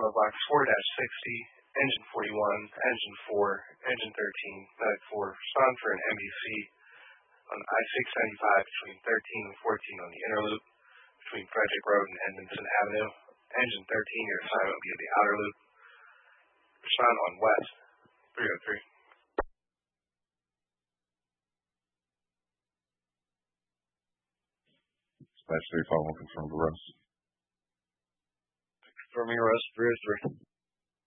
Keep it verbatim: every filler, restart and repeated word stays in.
mailbox four sixty, engine forty-one, engine four, engine thirteen, medic four, respond for an M B C on I six ninety-five between thirteen and fourteen on the inner loop, between Frederick Road and Edmondson Avenue. Engine thirteen, your assignment will be at the outer loop. Respond on west, three oh three. Dispatch three five one, confirmed arrest. Confirming arrest, three oh three.